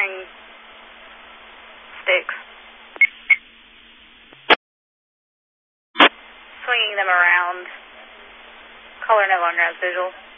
measuring sticks. Swinging them around. Caller no longer has visual.